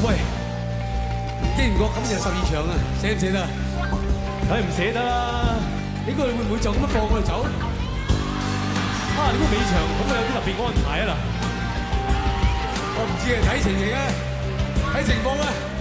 喂，經唔覺咁就12場啊，捨唔捨得？ 梗係唔捨得啦！ 你估你會唔會就咁樣放我哋走？ 啊！你估尾場咁有啲特別安排啊嗱？ 我唔知啊，睇情形啊，睇情況啊。